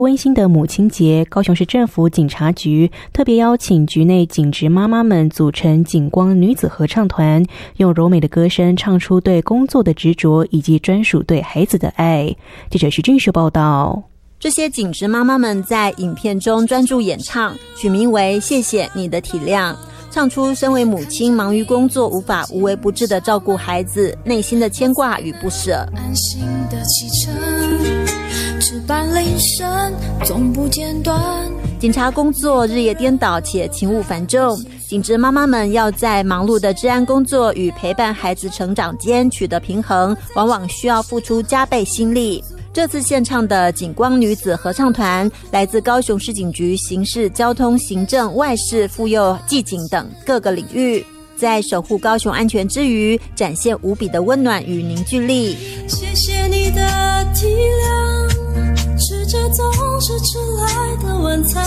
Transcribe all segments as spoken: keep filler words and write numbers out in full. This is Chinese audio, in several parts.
温馨的母亲节，高雄市政府警察局特别邀请局内警职妈妈们组成警光女子合唱团，用柔美的歌声唱出对工作的执着以及专属对孩子的爱。记者徐俊秀报道。 这些警职妈妈们在影片中专注演唱，取名为《谢谢你的体谅》，唱出身为母亲忙于工作无法无微不至地照顾孩子内心的牵挂与不舍。 安心的启程，值班铃声总不间断， 警察工作日夜颠倒且勤务繁重，警职妈妈们要在忙碌的治安工作与陪伴孩子成长间取得平衡，往往需要付出加倍心力。这次献唱的警光女子合唱团来自高雄市警局刑事、交通、行政、外事、妇幼、技警等各个领域，在守护高雄安全之余，展现无比的温暖与凝聚力。 谢谢你的体谅，吃着总是迟来的晚餐，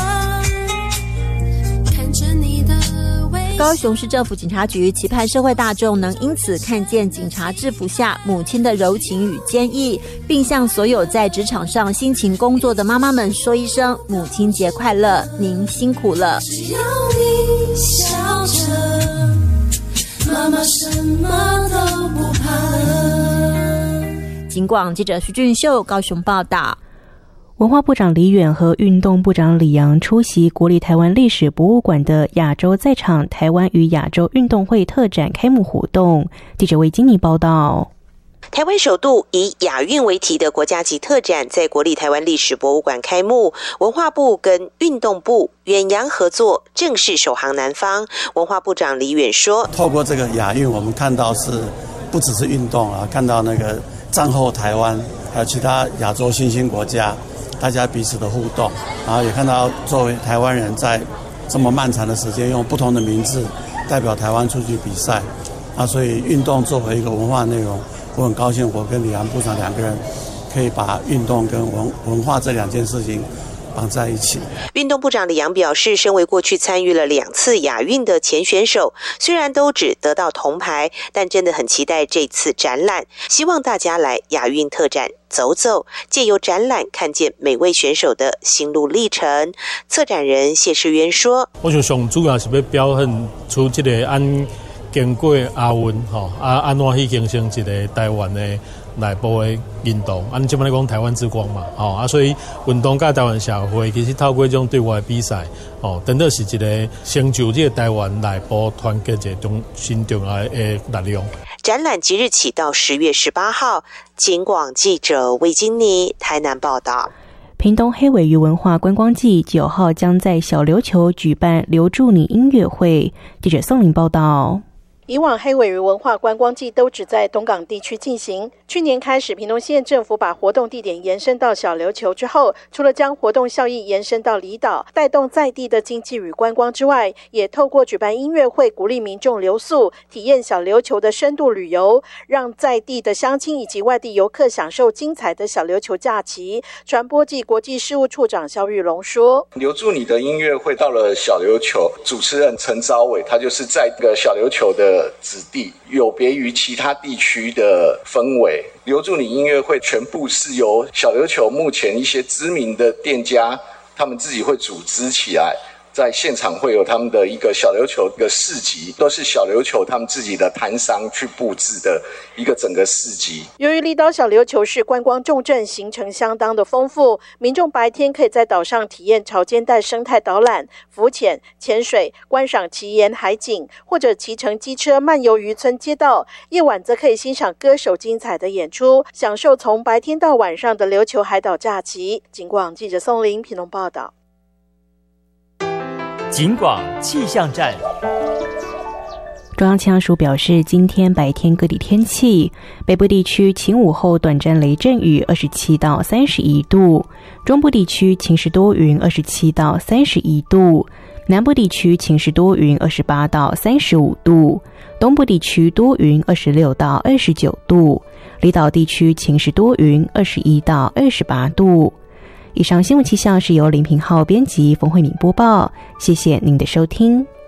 看着你的高雄市政府警察局期盼社会大众能因此看见警察制服下母亲的柔情与坚毅，并向所有在职场上辛勤工作的妈妈们说一声母亲节快乐，您辛苦了。 只要你笑着，妈妈什么都不怕了。 警广记者徐俊秀高雄报道。 文化部长李远和运动部长李扬出席国立台湾历史博物馆的亚洲在场台湾与亚洲运动会特展开幕活动。记者魏金妮报道。 台湾首度以亚运为题的国家级特展在国立台湾历史博物馆开幕，文化部跟运动部远洋合作，正式首航南方。文化部长李远说， 透过这个亚运，我们看到是不只是运动啊，看到那个战后台湾还有其他亚洲新兴国家大家彼此的互动，然后也看到作为台湾人在这么漫长的时间用不同的名字代表台湾出去比赛，啊，所以运动作为一个文化内容，我很高兴我跟李扬部长两个人可以把运动跟文文化这两件事情绑在一起。 运动部长李扬表示，身为过去参与了两次亚运的前选手，虽然都只得到铜牌，但真的很期待这次展览，希望大家来亚运特展走走，借由展览看见每位选手的心路历程。策展人谢世渊说， 我想上主要是要表现出这个按经过亚运吼啊，安怎去形成一个台湾的内部的运动，按这么来讲台湾之光嘛，吼啊，所以运动甲台湾社会其实透过这种对外的比赛，吼，真的是一个成就这个台湾内部团结一种新重要的力量。 展览即日起到十月十八号，警广记者魏金妮台南报道。 屏东黑尾鱼文化观光季九号将在小琉球举办留住你音乐会。记者宋玲报道。 以往黑尾鱼文化观光季都只在东港地区进行，去年开始屏东县政府把活动地点延伸到小琉球之后，除了将活动效益延伸到离岛，带动在地的经济与观光之外，也透过举办音乐会鼓励民众留宿，体验小琉球的深度旅游，让在地的乡亲以及外地游客享受精彩的小琉球假期。传播暨国际事务处长肖玉龙说， 留住你的音乐会到了小琉球，主持人陈昭伟他就是在这个小琉球的子弟，有别于其他地区的氛围。留住你音乐会全部是由小琉球目前一些知名的店家他们自己会组织起来，在现场会有他们的一个小琉球的市集，都是小琉球他们自己的摊商去布置的一个整个市集。 由于离岛小琉球是观光重镇，行程相当的丰富，民众白天可以在岛上体验潮间带生态导览、浮潜、潜水、观赏奇岩海景，或者骑乘机车漫游渔村街道，夜晚则可以欣赏歌手精彩的演出，享受从白天到晚上的琉球海岛假期。警广记者宋玲屏东报道。 警广气象站。 中央气象署表示，今天白天各地天气，北部地区晴午后短暂雷阵雨，二十七到三十一度；中部地区晴时多云，二十七到三十一度；南部地区晴时多云，二十八到三十五度；东部地区多云，二十六到二十九度；离岛地区晴时多云，二十一到二十八度。以上新闻气象是由林平浩编辑，冯慧敏播报，谢谢您的收听。